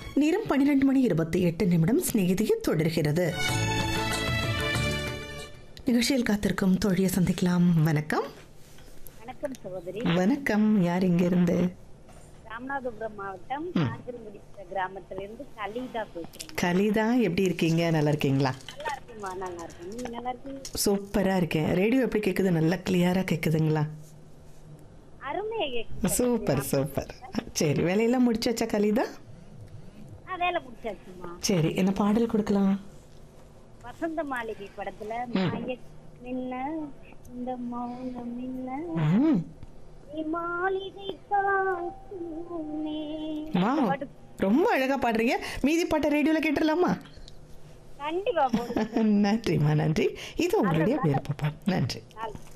நேரம் 12:28 சிநேகிதியை தொடர்கிறது. நிகழ்ச்சியில் காத்திருக்கும் தோழியை சந்திக்கலாம். வணக்கம். வணக்கம் சகோதரி. வணக்கம். யார் இங்கிருந்து? ராமநாதபுரம் மாவட்டம் காஞ்சிரங்குடி கிராமத்திலிருந்து கலிதா பேசுறேன். கலிதா, எப்படி இருக்கீங்க? நல்லா இருக்கீங்களா? நல்லா இருக்குமா? நல்லா இருக்கு. நீங்க நல்லா இருக்கீங்க? சூப்பரா இருக்கேன். ரேடியோ எப்படி கேக்குது? நல்லா கிளியரா கேக்குதுங்களா? அருமையா கேக்குது. Super super. சரி, வேலையெல்லாம் முடிச்சாச்சா கலிதா? வேலை முடிச்சாச்சுமா. சரி, என்ன பாடல் கொடுக்கலாம்? வசந்த மாளிகை படத்துல மின்ன இந்த மௌனம் மின்ன மாளிகை ரொம்ப அழகா பாடுறீங்க. மீதி பாட்டை ரேடியோல கேட்டுடலாமா? கண்டிப்பா. நன்றிமா, நன்றி. இது உங்களுடைய விருப்பம். நன்றி.